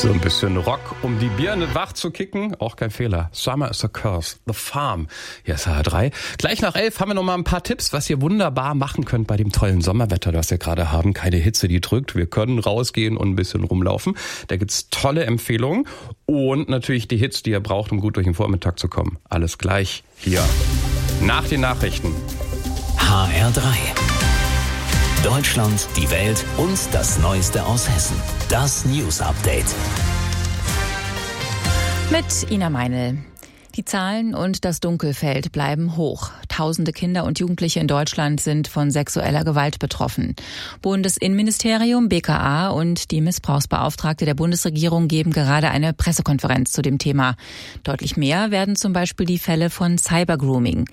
So ein bisschen Rock, um die Birne wach zu kicken. Auch kein Fehler. Summer is a Curse. The Farm. Hier ist HR3. Gleich nach 11 haben wir noch mal ein paar Tipps, was ihr wunderbar machen könnt bei dem tollen Sommerwetter, das wir gerade haben. Keine Hitze, die drückt. Wir können rausgehen und ein bisschen rumlaufen. Da gibt's tolle Empfehlungen. Und natürlich die Hits, die ihr braucht, um gut durch den Vormittag zu kommen. Alles gleich hier. Nach den Nachrichten. HR3. Deutschland, die Welt und das Neueste aus Hessen. Das News Update. Mit Ina Meinl. Die Zahlen und das Dunkelfeld bleiben hoch. Tausende Kinder und Jugendliche in Deutschland sind von sexueller Gewalt betroffen. Bundesinnenministerium, BKA und die Missbrauchsbeauftragte der Bundesregierung geben gerade eine Pressekonferenz zu dem Thema. Deutlich mehr werden zum Beispiel die Fälle von Cybergrooming.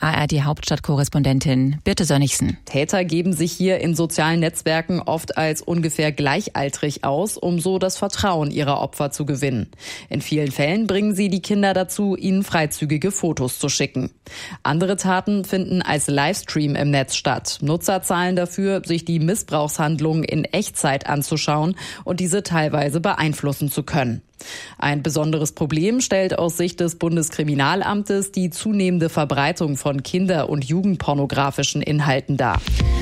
ARD-Hauptstadtkorrespondentin Birte Sönnigsen. Täter geben sich hier in sozialen Netzwerken oft als ungefähr gleichaltrig aus, um so das Vertrauen ihrer Opfer zu gewinnen. In vielen Fällen bringen sie die Kinder dazu, ihnen freizügige Fotos zu schicken. Andere Taten finden als Livestream im Netz statt. Nutzer zahlen dafür, sich die Missbrauchshandlungen in Echtzeit anzuschauen und diese teilweise beeinflussen zu können. Ein besonderes Problem stellt aus Sicht des Bundeskriminalamtes die zunehmende Verbreitung von kinder- und jugendpornografischen Inhalten dar.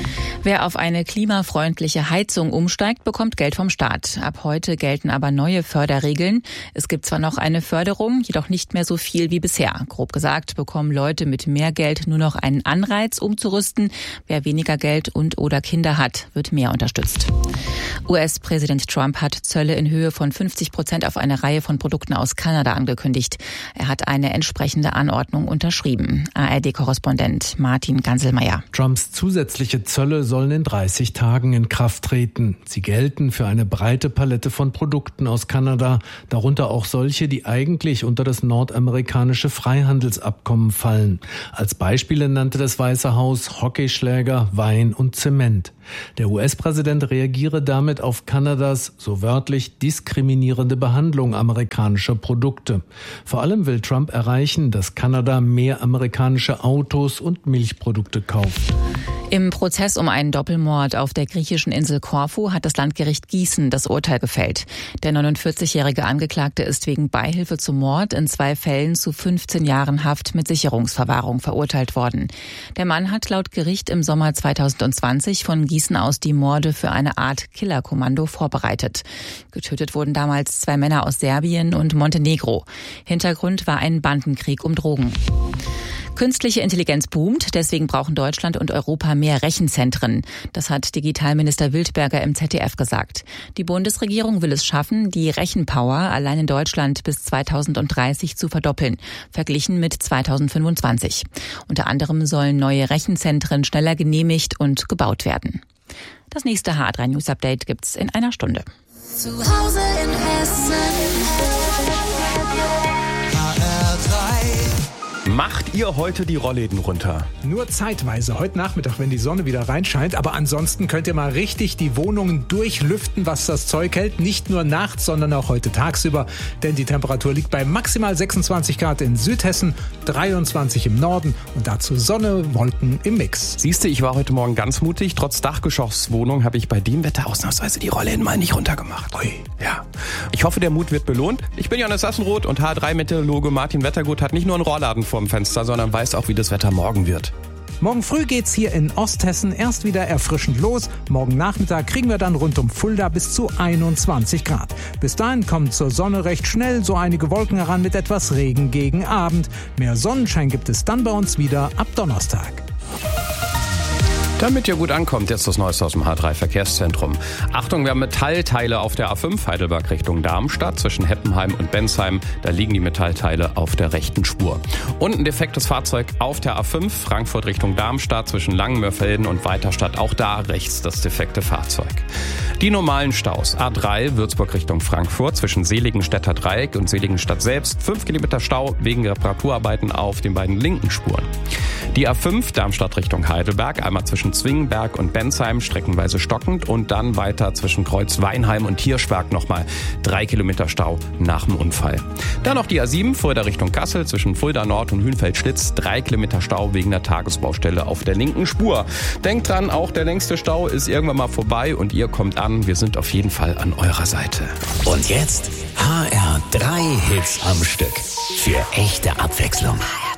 Wer auf eine klimafreundliche Heizung umsteigt, bekommt Geld vom Staat. Ab heute gelten aber neue Förderregeln. Es gibt zwar noch eine Förderung, jedoch nicht mehr so viel wie bisher. Grob gesagt bekommen Leute mit mehr Geld nur noch einen Anreiz, umzurüsten. Wer weniger Geld und/oder Kinder hat, wird mehr unterstützt. US-Präsident Trump hat Zölle in Höhe von 50% auf eine Reihe von Produkten aus Kanada angekündigt. Er hat eine entsprechende Anordnung unterschrieben. ARD-Korrespondent Martin Ganselmeier. Trumps zusätzliche Zölle sollen in 30 Tagen in Kraft treten. Sie gelten für eine breite Palette von Produkten aus Kanada, darunter auch solche, die eigentlich unter das nordamerikanische Freihandelsabkommen fallen. Als Beispiele nannte das Weiße Haus Hockeyschläger, Wein und Zement. Der US-Präsident reagiere damit auf Kanadas, so wörtlich, diskriminierende Behandlung amerikanischer Produkte. Vor allem will Trump erreichen, dass Kanada mehr amerikanische Autos und Milchprodukte kauft. Im Prozess um einen Doppelmord auf der griechischen Insel Korfu hat das Landgericht Gießen das Urteil gefällt. Der 49-jährige Angeklagte ist wegen Beihilfe zum Mord in 2 Fällen zu 15 Jahren Haft mit Sicherungsverwahrung verurteilt worden. Der Mann hat laut Gericht im Sommer 2020 von Gießen aus die Morde für eine Art Killerkommando vorbereitet. Getötet wurden damals 2 Männer aus Serbien und Montenegro. Hintergrund war ein Bandenkrieg um Drogen. Künstliche Intelligenz boomt, deswegen brauchen Deutschland und Europa mehr Rechenzentren. Das hat Digitalminister Wildberger im ZDF gesagt. Die Bundesregierung will es schaffen, die Rechenpower allein in Deutschland bis 2030 zu verdoppeln, verglichen mit 2025. Unter anderem sollen neue Rechenzentren schneller genehmigt und gebaut werden. Das nächste HR3 News Update gibt's in einer Stunde. Zu Hause in Hessen. Macht ihr heute die Rollläden runter? Nur zeitweise, heute Nachmittag, wenn die Sonne wieder reinscheint. Aber ansonsten könnt ihr mal richtig die Wohnungen durchlüften, was das Zeug hält. Nicht nur nachts, sondern auch heute tagsüber. Denn die Temperatur liegt bei maximal 26 Grad in Südhessen, 23 im Norden und dazu Sonne, Wolken im Mix. Siehst du, ich war heute Morgen ganz mutig. Trotz Dachgeschosswohnung habe ich bei dem Wetter ausnahmsweise die Rollläden mal nicht runtergemacht. Ui. Ja. Ich hoffe, der Mut wird belohnt. Ich bin Johannes Sassenroth und HR3-Meteorologe Martin Wettergut hat nicht nur einen Rohrladen vorm Fenster, sondern weiß auch, wie das Wetter morgen wird. Morgen früh geht's hier in Osthessen erst wieder erfrischend los. Morgen Nachmittag kriegen wir dann rund um Fulda bis zu 21 Grad. Bis dahin kommen zur Sonne recht schnell so einige Wolken heran mit etwas Regen gegen Abend. Mehr Sonnenschein gibt es dann bei uns wieder ab Donnerstag. Damit ihr gut ankommt, jetzt das Neueste aus dem H3-Verkehrszentrum. Achtung, wir haben Metallteile auf der A5 Heidelberg Richtung Darmstadt zwischen Heppenheim und Bensheim. Da liegen die Metallteile auf der rechten Spur. Und ein defektes Fahrzeug auf der A5 Frankfurt Richtung Darmstadt zwischen Langenmörfelden und Weiterstadt. Auch da rechts das defekte Fahrzeug. Die normalen Staus. A3 Würzburg Richtung Frankfurt zwischen Seligenstädter Dreieck und Seligenstadt selbst. 5 Kilometer Stau wegen Reparaturarbeiten auf den beiden linken Spuren. Die A5 Darmstadt Richtung Heidelberg einmal zwischen zwischen Zwingenberg und Bensheim streckenweise stockend und dann weiter zwischen Kreuz-Weinheim und Hirschberg nochmal 3 Kilometer Stau nach dem Unfall. Dann noch die A7 Fulda Richtung Kassel zwischen Fulda Nord und Hünfeld-Schlitz, 3 Kilometer Stau wegen der Tagesbaustelle auf der linken Spur. Denkt dran, auch der längste Stau ist irgendwann mal vorbei und ihr kommt an. Wir sind auf jeden Fall an eurer Seite. Und jetzt HR3 Hits am Stück. Für echte Abwechslung.